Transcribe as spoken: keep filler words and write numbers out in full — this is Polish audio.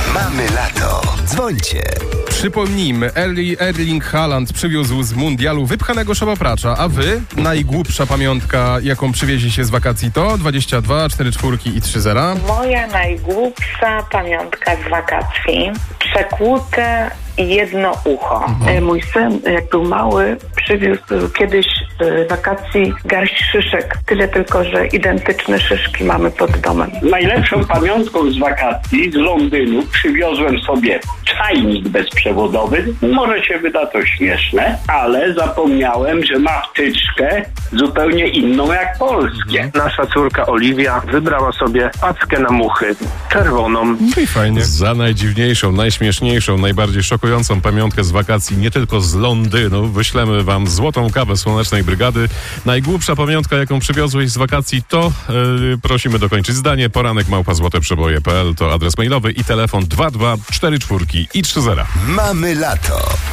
Mamy lato. Dzwońcie. Przypomnijmy, Erli, Erling Haaland przywiózł z mundialu wypchanego szabapracza, a wy? Najgłupsza pamiątka, jaką przywieźliście z wakacji to? dwadzieścia dwa, cztery czwórki i trzy zera. Moja najgłupsza pamiątka z wakacji. Przekłute jedno ucho. Mhm. Mój syn, jak był mały, przywiózł kiedyś z wakacji garść szyszek. Tyle tylko, że identyczne szyszki mamy pod domem. Najlepszą pamiątką z wakacji z Londynu przywiozłem sobie czajnik bezprzewodowy. Może się wyda to śmieszne, ale zapomniałem, że ma wtyczkę zupełnie inną jak polskie. Nasza córka Oliwia wybrała sobie packę na muchy, czerwoną. No i fajnie. Za najdziwniejszą, najśmieszniejszą, najbardziej szokującą pamiątkę z wakacji, nie tylko z Londynu, wyślemy wam złotą kawę Słonecznej Brygady. Najgłupsza pamiątka, jaką przywiozłeś z wakacji, to yy, prosimy dokończyć zdanie. Poranek małpa złoteprzeboje kropka p l to adres mailowy i telefon dwa dwa cztery czwórki i trzy zera. Mamy lato.